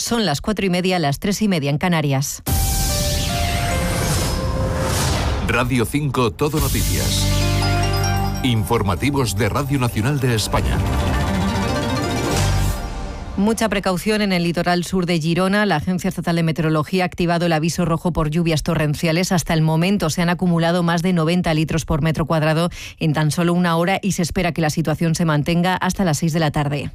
Son las 4:30, las 3:30 en Canarias. Radio 5 Todo Noticias. Informativos de Radio Nacional de España. Mucha precaución en el litoral sur de Girona. La Agencia Estatal de Meteorología ha activado el aviso rojo por lluvias torrenciales. Hasta el momento se han acumulado más de 90 litros por metro cuadrado en tan solo una hora y se espera que la situación se mantenga hasta las 6 de la tarde.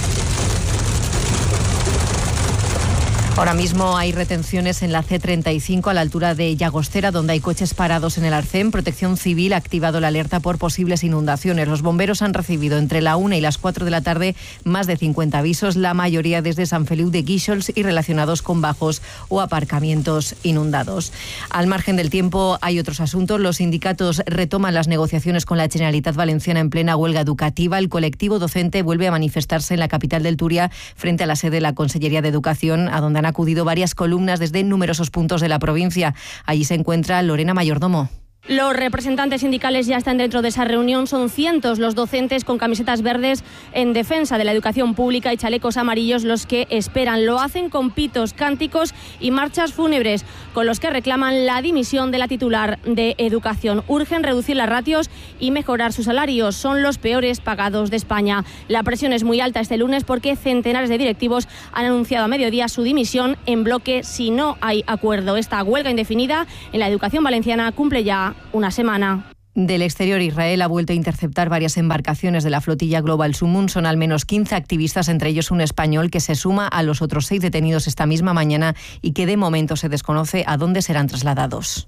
Ahora mismo hay retenciones en la C35 a la altura de Llagostera, donde hay coches parados en el Arcén. Protección Civil ha activado la alerta por posibles inundaciones. Los bomberos han recibido entre la 1 y las 4 de la tarde más de 50 avisos, la mayoría desde Sant Feliu de Guíxols y relacionados con bajos o aparcamientos inundados. Al margen del tiempo hay otros asuntos. Los sindicatos retoman las negociaciones con la Generalitat Valenciana en plena huelga educativa. El colectivo docente vuelve a manifestarse en la capital del Turia frente a la sede de la Consellería de Educación, a donde han acudido varias columnas desde numerosos puntos de la provincia. Allí se encuentra Lorena Mayordomo. Los representantes sindicales ya están dentro de esa reunión. Son cientos los docentes con camisetas verdes en defensa de la educación pública y chalecos amarillos los que esperan. Lo hacen con pitos, cánticos y marchas fúnebres, con los que reclaman la dimisión de la titular de Educación. Urgen reducir las ratios y mejorar sus salarios. Son los peores pagados de España. La presión es muy alta este lunes porque centenares de directivos han anunciado a mediodía su dimisión en bloque si no hay acuerdo. Esta huelga indefinida en la educación valenciana cumple ya una semana. Del exterior, Israel ha vuelto a interceptar varias embarcaciones de la flotilla Global Sumun. Son al menos 15 activistas, entre ellos un español, que se suma a los otros 6 detenidos esta misma mañana y que de momento se desconoce a dónde serán trasladados.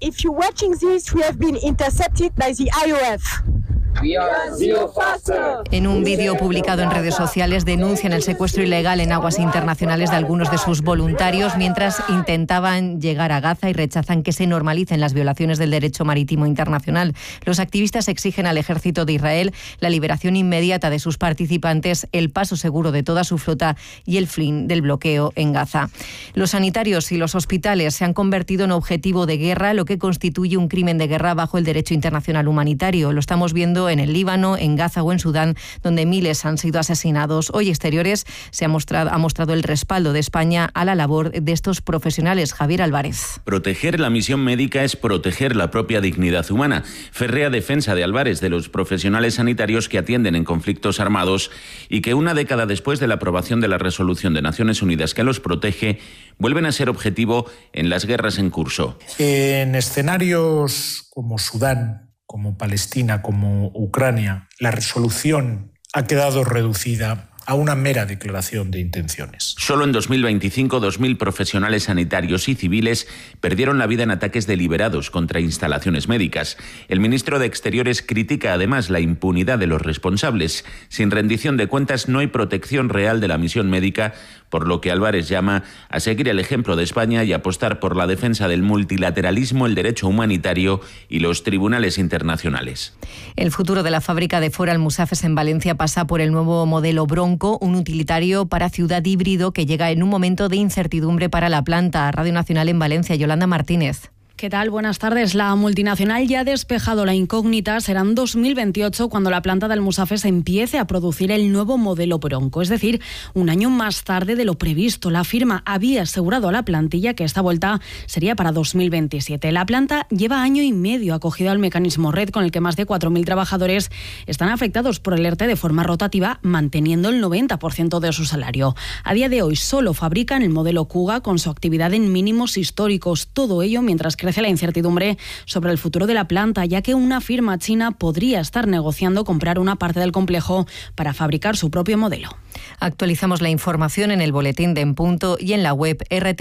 En un vídeo publicado en redes sociales denuncian el secuestro ilegal en aguas internacionales de algunos de sus voluntarios mientras intentaban llegar a Gaza y rechazan que se normalicen las violaciones del derecho marítimo internacional. Los activistas exigen al ejército de Israel la liberación inmediata de sus participantes, el paso seguro de toda su flota y el fin del bloqueo en Gaza. Los sanitarios y los hospitales se han convertido en objetivo de guerra, lo que constituye un crimen de guerra bajo el derecho internacional humanitario. Lo estamos viendo en el Líbano, en Gaza o en Sudán, donde miles han sido asesinados. Hoy Exteriores ha mostrado el respaldo de España a la labor de estos profesionales. Javier Álvarez. Proteger la misión médica es proteger la propia dignidad humana. Férrea defensa de Álvarez de los profesionales sanitarios que atienden en conflictos armados y que una década después de la aprobación de la resolución de Naciones Unidas que los protege, vuelven a ser objetivo en las guerras en curso. En escenarios como Sudán, como Palestina, como Ucrania, la resolución ha quedado reducida a una mera declaración de intenciones. Solo en 2025, 2.000 profesionales sanitarios y civiles perdieron la vida en ataques deliberados contra instalaciones médicas. El ministro de Exteriores critica además la impunidad de los responsables. Sin rendición de cuentas no hay protección real de la misión médica, por lo que Álvarez llama a seguir el ejemplo de España y apostar por la defensa del multilateralismo, el derecho humanitario y los tribunales internacionales. El futuro de la fábrica de Ford Almusafes en Valencia pasa por el nuevo modelo Bronco, un utilitario para ciudad híbrido que llega en un momento de incertidumbre para la planta. Radio Nacional en Valencia, Yolanda Martínez. ¿Qué tal? Buenas tardes. La multinacional ya ha despejado la incógnita. Será en 2028 cuando la planta de Almusafes empiece a producir el nuevo modelo Bronco, es decir, un año más tarde de lo previsto. La firma había asegurado a la plantilla que esta vuelta sería para 2027. La planta lleva año y medio acogida al mecanismo RED, con el que más de 4.000 trabajadores están afectados por el ERTE de forma rotativa, manteniendo el 90% de su salario. A día de hoy solo fabrican el modelo Kuga con su actividad en mínimos históricos. Todo ello mientras crece la incertidumbre sobre el futuro de la planta, ya que una firma china podría estar negociando comprar una parte del complejo para fabricar su propio modelo. Actualizamos la información en el boletín de En Punto y en la web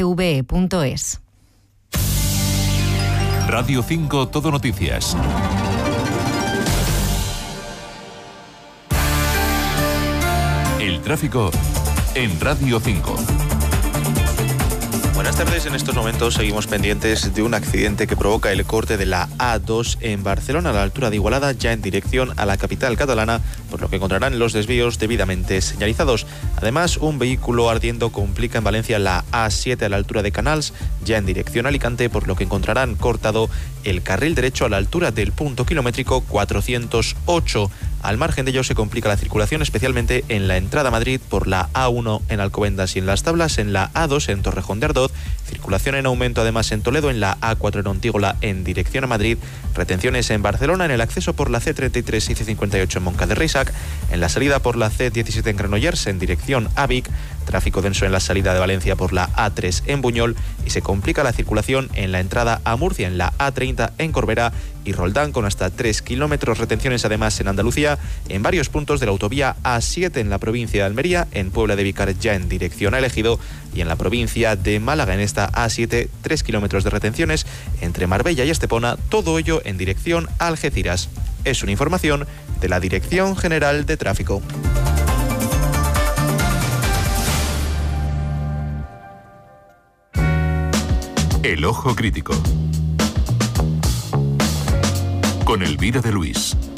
rtve.es. Radio 5 Todo Noticias. El tráfico en Radio 5. Buenas tardes. En estos momentos seguimos pendientes de un accidente que provoca el corte de la A2 en Barcelona, a la altura de Igualada, ya en dirección a la capital catalana, por lo que encontrarán los desvíos debidamente señalizados. Además, un vehículo ardiendo complica en Valencia la A7 a la altura de Canals, ya en dirección a Alicante, por lo que encontrarán cortado el carril derecho a la altura del punto kilométrico 408. Al margen de ello se complica la circulación, especialmente en la entrada a Madrid por la A1 en Alcobendas y en Las Tablas, en la A2 en Torrejón de Ardoz, circulación en aumento además en Toledo, en la A4 en Ontígola en dirección a Madrid, retenciones en Barcelona en el acceso por la C33 y C58 en Moncada de Reixac, en la salida por la C17 en Granollers en dirección a Vic, tráfico denso en la salida de Valencia por la A3 en Buñol y se complica la circulación en la entrada a Murcia en la A30 en Corbera y Roldán con hasta 3 kilómetros, retenciones además en Andalucía en varios puntos de la autovía A7 en la provincia de Almería, en Puebla de Vicar ya en dirección a Ejido y en la provincia de Málaga en esta A7 3 kilómetros de retenciones entre Marbella y Estepona, todo ello en dirección a Algeciras. Es una información de la Dirección General de Tráfico. El Ojo Crítico con Elvira de Luis.